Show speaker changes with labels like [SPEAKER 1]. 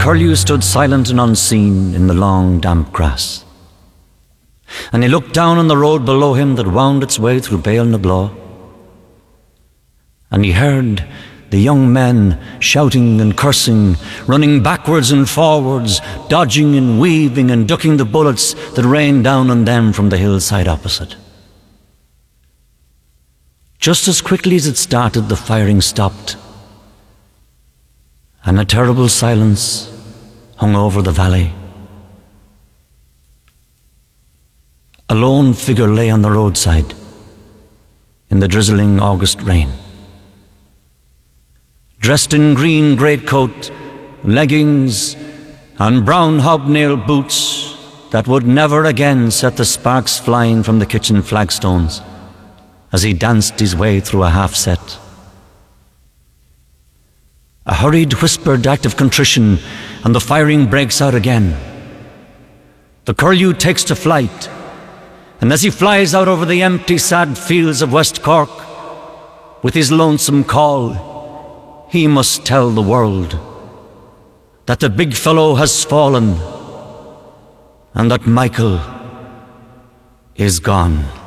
[SPEAKER 1] curlew stood silent and unseen in the long, damp grass. And he looked down on the road below him that wound its way through Béal na Bláth. And he heard the young men shouting and cursing, running backwards and forwards, dodging and weaving and ducking the bullets that rained down on them from the hillside opposite. Just as quickly as it started, the firing stopped, and a terrible silence hung over the valley. A lone figure lay on the roadside in the drizzling August rain. Dressed in green greatcoat, leggings, and brown hobnail boots that would never again set the sparks flying from the kitchen flagstones as he danced his way through a half-set. A hurried, whispered act of contrition, and the firing breaks out again. The curlew takes to flight, and as he flies out over the empty, sad fields of West Cork, with his lonesome call, he must tell the world that the big fellow has fallen and that Michael is gone.